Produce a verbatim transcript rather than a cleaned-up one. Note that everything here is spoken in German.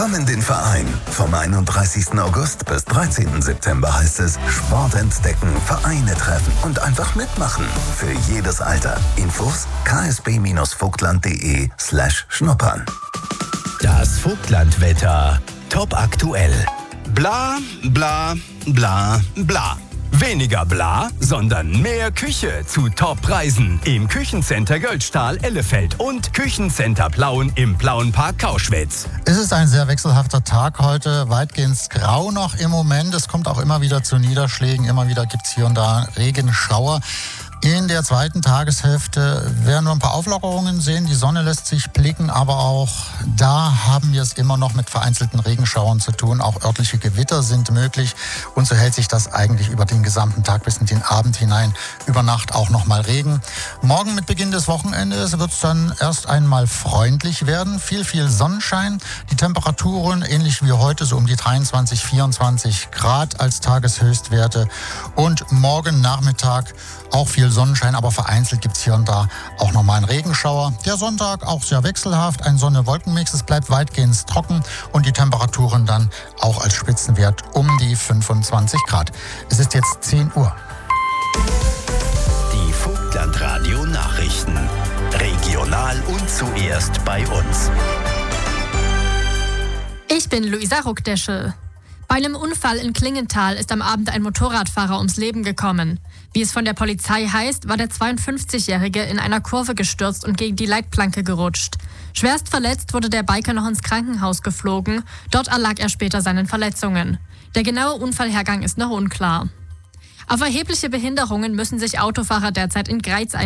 Komm in den Verein. Vom einunddreißigsten August bis dreizehnten September heißt es Sport entdecken, Vereine treffen und einfach mitmachen. Für jedes Alter. Infos ksb-vogtland.de slash schnuppern. Das Vogtlandwetter. Top aktuell. Bla, bla, bla, bla. Weniger bla, sondern mehr Küche zu Top-Preisen im Küchencenter Göldstahl Ellefeld und Küchencenter Plauen im Plauenpark Kauschwitz. Es ist ein sehr wechselhafter Tag heute, weitgehend grau noch im Moment. Es kommt auch immer wieder zu Niederschlägen, immer wieder gibt es hier und da Regenschauer. In der zweiten Tageshälfte werden wir ein paar Auflockerungen sehen. Die Sonne lässt sich blicken, aber auch da haben wir es immer noch mit vereinzelten Regenschauern zu tun. Auch örtliche Gewitter sind möglich. Und so hält sich das eigentlich über den gesamten Tag bis in den Abend hinein. Über Nacht auch nochmal Regen. Morgen mit Beginn des Wochenendes wird es dann erst einmal freundlich werden. Viel, viel Sonnenschein. Die Temperaturen ähnlich wie heute so um die dreiundzwanzig, vierundzwanzig Grad als Tageshöchstwerte. Und morgen Nachmittag auch viel Sonnenschein, aber vereinzelt gibt es hier und da auch nochmal einen Regenschauer. Der Sonntag auch sehr wechselhaft, ein Sonne-Wolken-Mix, es bleibt weitgehend trocken und die Temperaturen dann auch als Spitzenwert um die fünfundzwanzig Grad. Es ist jetzt zehn Uhr. Die Vogtlandradio Nachrichten. Regional und zuerst bei uns. Ich bin Luisa Ruckdeschel. Bei einem Unfall in Klingenthal ist am Abend ein Motorradfahrer ums Leben gekommen. Wie es von der Polizei heißt, war der zweiundfünfzigjährige in einer Kurve gestürzt und gegen die Leitplanke gerutscht. Schwerst verletzt wurde der Biker noch ins Krankenhaus geflogen. Dort erlag er später seinen Verletzungen. Der genaue Unfallhergang ist noch unklar. Auf erhebliche Behinderungen müssen sich Autofahrer derzeit in Greiz